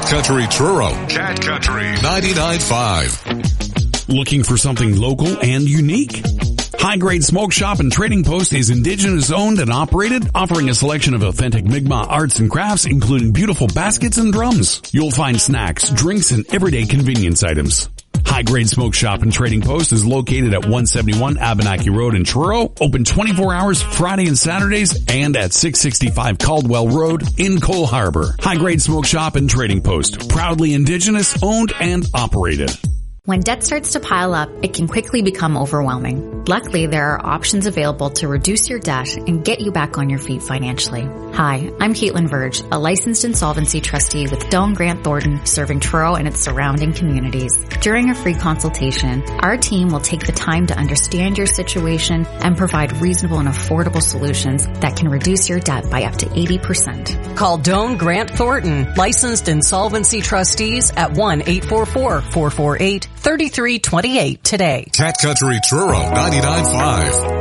Country Truro. Cat Country 99.5. Looking for something local and unique? High Grade Smoke Shop and Trading Post is Indigenous owned and operated, offering a selection of authentic Mi'kmaq arts and crafts, including beautiful baskets and drums. You'll find snacks, drinks, and everyday convenience items. High Grade Smoke Shop and Trading Post is located at 171 Abenaki Road in Truro, open 24 hours Friday and Saturdays, and at 665 Caldwell Road in Cole Harbour. High Grade Smoke Shop and Trading Post, proudly Indigenous owned and operated. When debt starts to pile up, it can quickly become overwhelming. Luckily, there are options available to reduce your debt and get you back on your feet financially. Hi, I'm Caitlin Verge, a licensed insolvency trustee with Doane Grant Thornton, serving Truro and its surrounding communities. During a free consultation, our team will take the time to understand your situation and provide reasonable and affordable solutions that can reduce your debt by up to 80%. Call Doane Grant Thornton, licensed insolvency trustees at 1-844-448-3328 today. Cat Country Truro 99.5.